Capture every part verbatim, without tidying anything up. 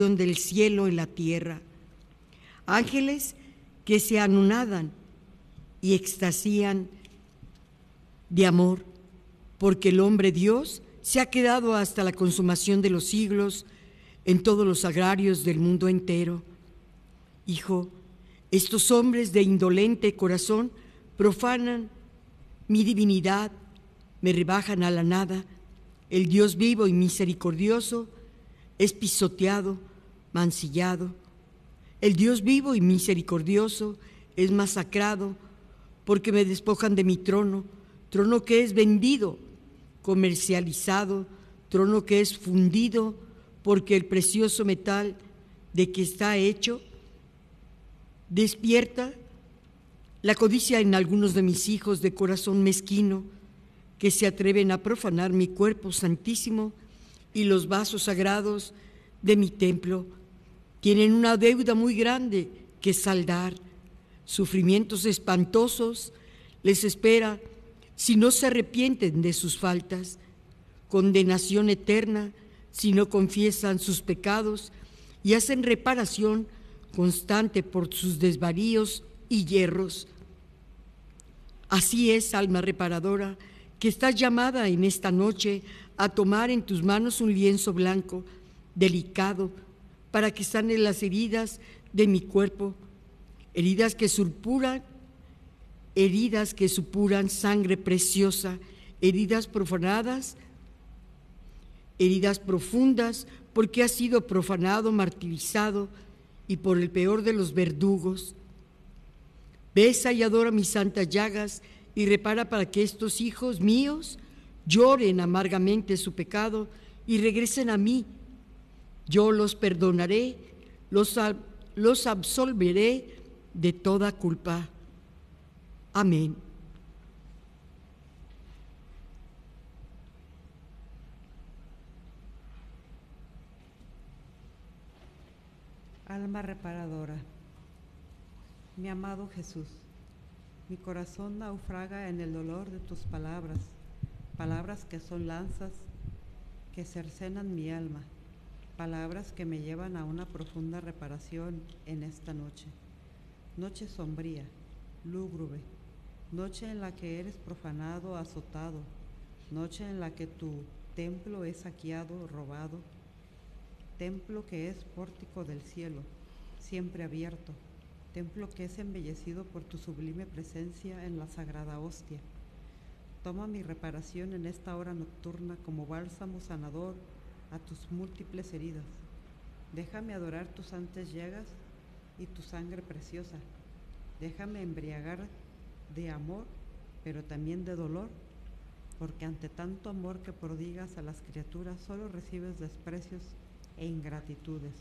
del cielo y la tierra. Ángeles que se anonadan y extasían de amor, porque el hombre Dios se ha quedado hasta la consumación de los siglos en todos los agrarios del mundo entero. Hijo, estos hombres de indolente corazón profanan mi divinidad, me rebajan a la nada. El Dios vivo y misericordioso es pisoteado, mancillado. El Dios vivo y misericordioso es masacrado, porque me despojan de mi trono, trono que es vendido, comercializado, trono que es fundido, porque el precioso metal de que está hecho despierta la codicia en algunos de mis hijos de corazón mezquino, que se atreven a profanar mi cuerpo santísimo y los vasos sagrados de mi templo. Tienen una deuda muy grande que saldar. Sufrimientos espantosos les espera si no se arrepienten de sus faltas. Condenación eterna si no confiesan sus pecados y hacen reparación constante por sus desvaríos y yerros. Así es, alma reparadora, que estás llamada en esta noche a tomar en tus manos un lienzo blanco, delicado, para que sanen las heridas de mi cuerpo, heridas que supuran, heridas que supuran sangre preciosa, heridas profanadas, heridas profundas, porque ha sido profanado, martirizado, y por el peor de los verdugos. Besa y adora mis santas llagas, y repara para que estos hijos míos lloren amargamente su pecado y regresen a mí. Yo los perdonaré, los, los absolveré de toda culpa. Amén. Alma reparadora, mi amado Jesús, mi corazón naufraga en el dolor de tus palabras, palabras que son lanzas que cercenan mi alma, palabras que me llevan a una profunda reparación en esta noche. Noche sombría, lúgubre, noche en la que eres profanado, azotado, noche en la que tu templo es saqueado, robado, templo que es pórtico del cielo, siempre abierto, templo que es embellecido por tu sublime presencia en la sagrada hostia. Toma mi reparación en esta hora nocturna como bálsamo sanador a tus múltiples heridas. Déjame adorar tus santas llagas y tu sangre preciosa. Déjame embriagar de amor, pero también de dolor, porque ante tanto amor que prodigas a las criaturas solo recibes desprecios e ingratitudes.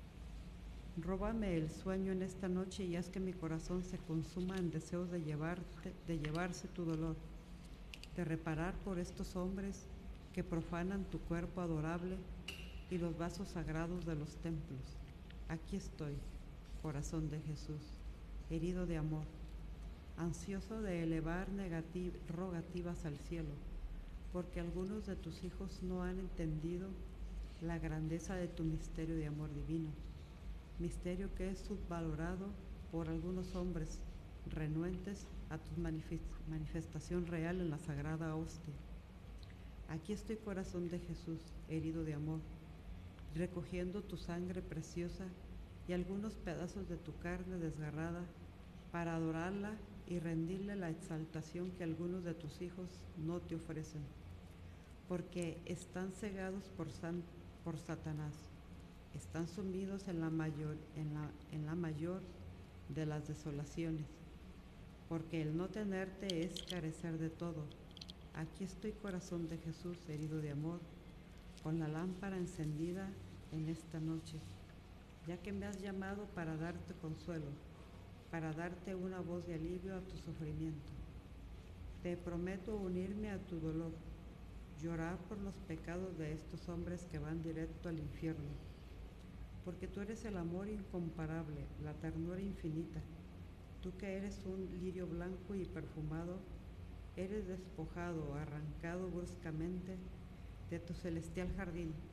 Róbame el sueño en esta noche y haz que mi corazón se consuma en deseos de llevarte, de llevarse tu dolor, de reparar por estos hombres que profanan tu cuerpo adorable y los vasos sagrados de los templos. Aquí estoy, corazón de Jesús, herido de amor, ansioso de elevar negativ- rogativas al cielo, porque algunos de tus hijos no han entendido la grandeza de tu misterio de amor divino, misterio que es subvalorado por algunos hombres renuentes a tu manifestación real en la sagrada hostia. Aquí estoy, corazón de Jesús, herido de amor, recogiendo tu sangre preciosa y algunos pedazos de tu carne desgarrada para adorarla y rendirle la exaltación que algunos de tus hijos no te ofrecen, porque están cegados por, san, por Satanás, están sumidos en la, mayor, en, la, en la mayor de las desolaciones, porque el no tenerte es carecer de todo. Aquí estoy, corazón de Jesús, herido de amor, con la lámpara encendida en esta noche, ya que me has llamado para darte consuelo, para darte una voz de alivio a tu sufrimiento. Te prometo unirme a tu dolor, llorar por los pecados de estos hombres que van directo al infierno, porque tú eres el amor incomparable, la ternura infinita. Tú que eres un lirio blanco y perfumado, eres despojado, arrancado bruscamente de tu celestial jardín,